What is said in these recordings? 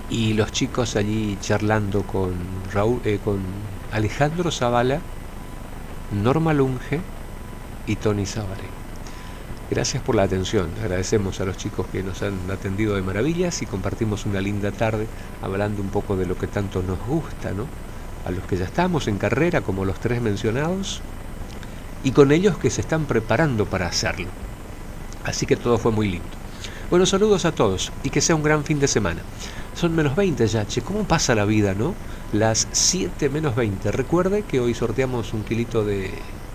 y los chicos allí charlando con con Alejandro Zavala, Norma Lunge y Tony Sabaré. Gracias por la atención, agradecemos a los chicos que nos han atendido de maravillas y compartimos una linda tarde hablando un poco de lo que tanto nos gusta, ¿no? A los que ya estamos en carrera, como los tres mencionados, y con ellos que se están preparando para hacerlo. Así que todo fue muy lindo. Bueno, saludos a todos y que sea un gran fin de semana. Son -20 ya, che, ¿cómo pasa la vida, no? Las 7 menos 20. Recuerde que hoy sorteamos un kilito de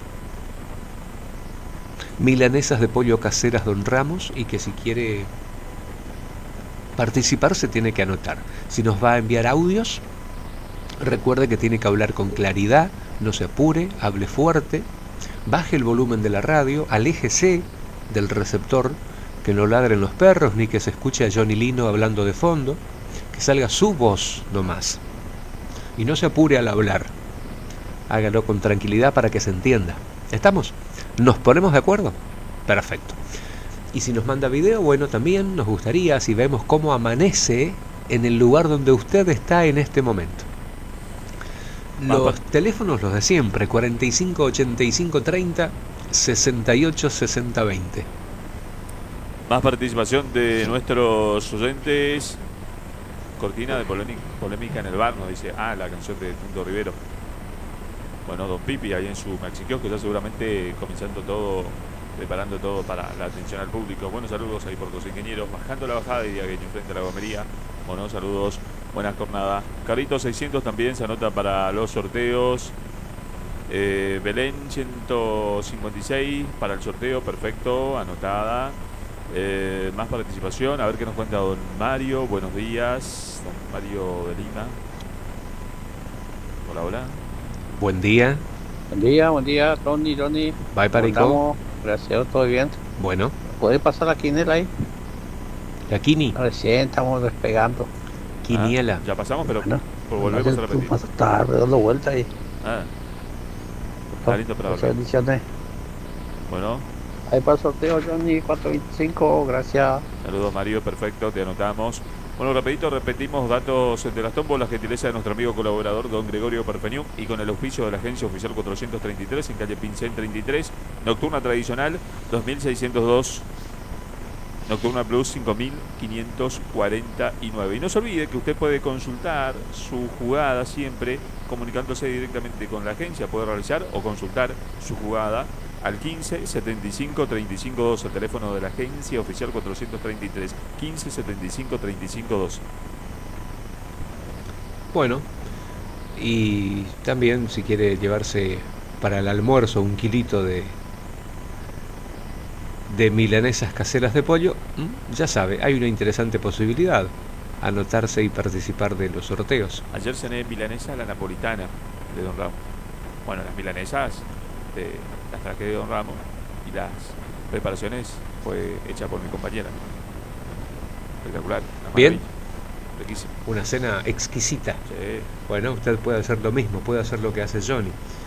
milanesas de pollo caseras Don Ramos y que si quiere participar se tiene que anotar. Si nos va a enviar audios, recuerde que tiene que hablar con claridad, no se apure, hable fuerte, baje el volumen de la radio, aléjese del receptor, que no ladren los perros ni que se escuche a Johnny Lino hablando de fondo, que salga su voz nomás. Y no se apure al hablar, hágalo con tranquilidad para que se entienda. ¿Estamos? ¿Nos ponemos de acuerdo? Perfecto. Y si nos manda video, bueno, también nos gustaría si vemos cómo amanece en el lugar donde usted está en este momento. Los teléfonos los de siempre, 45 85 30 68 60 20. Más participación de nuestros oyentes. Cortina de polémica en el bar, nos dice, la canción de Tundo Rivero. Bueno, Don Pipi ahí en su maxiquiosco, ya seguramente comenzando todo, preparando todo para la atención al público. Buenos saludos ahí por los ingenieros, bajando la bajada de Diagueño frente a la gomería. Bueno, saludos, buena jornada. Carlitos 600 también se anota para los sorteos. Belén 156 para el sorteo, perfecto, anotada. Más participación, a ver qué nos cuenta don Mario. Buenos días, don Mario de Lima. Hola, hola. Buen día. Buen día, Tony. Bye, Parico. Gracias, todo bien. Bueno. ¿Puede pasar la quiniela ahí? ¿La Kini? Recién estamos despegando. Quiniela. Ya pasamos, pero bueno, volvemos a repetir. Está dando vuelta ahí. Está listo para hablar. Bendiciones. Bueno. Ahí para el sorteo, Johnny, 425, gracias. Saludos, Mario, perfecto, te anotamos. Bueno, rapidito repetimos datos de las tómbolas, gentileza de nuestro amigo colaborador don Gregorio Perpeñú y con el auspicio de la agencia oficial 433 en calle Pincén 33, nocturna tradicional 2602, nocturna plus 5549. Y no se olvide que usted puede consultar su jugada siempre comunicándose directamente con la agencia, puede realizar o consultar su jugada al 15 75 35 12, el teléfono de la agencia oficial 433, 15 75 35 12. Bueno, y también si quiere llevarse para el almuerzo un kilito de milanesas caseras de pollo, ya sabe, hay una interesante posibilidad, anotarse y participar de los sorteos. Ayer cené milanesa a la napolitana de Don Ramos. Bueno, las milanesas las traje de Don Ramos y las preparaciones fue hecha por mi compañera. Espectacular. Bien. Riquísimo. Una cena exquisita. Sí. Bueno, usted puede hacer lo mismo, puede hacer lo que hace Johnny.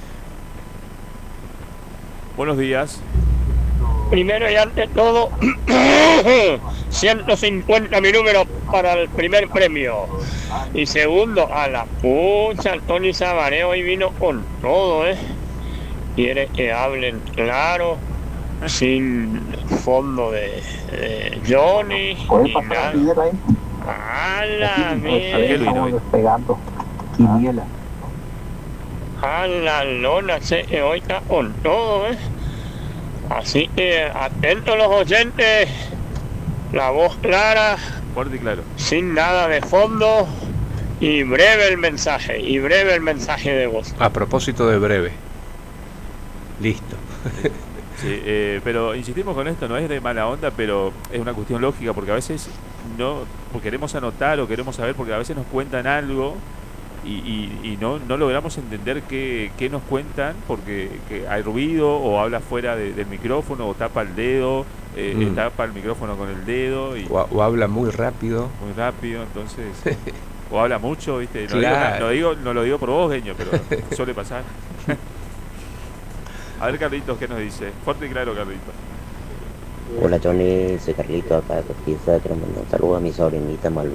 Buenos días. Primero y ante todo, 150 mi número para el primer premio. Y segundo, a la pucha, Tony Sabaré hoy vino con todo, Quiere que hablen claro, sin fondo de Johnny, ni nada. ¡Hala, mira! Despegando. Quiniela. A la lona, que hoy está con todo, Así que atentos los oyentes, la voz clara, fuerte y claro, sin nada de fondo y breve el mensaje de voz. A propósito de breve. Listo. Sí, pero insistimos con esto, no es de mala onda, pero es una cuestión lógica, porque a veces no queremos anotar o queremos saber, porque a veces nos cuentan algo y no logramos entender qué nos cuentan, porque hay ruido o habla fuera del micrófono o tapa el dedo, tapa el micrófono con el dedo o habla muy rápido, entonces o habla mucho, ¿viste? Claro. No lo digo por vos, Geño, pero suele pasar. A ver, Carlitos, ¿qué nos dice? Fuerte y claro, Carlitos. Hola, Johnny, soy Carlito acá de Costilla. Quiero mandar un saludo a mi sobrinita Malvina.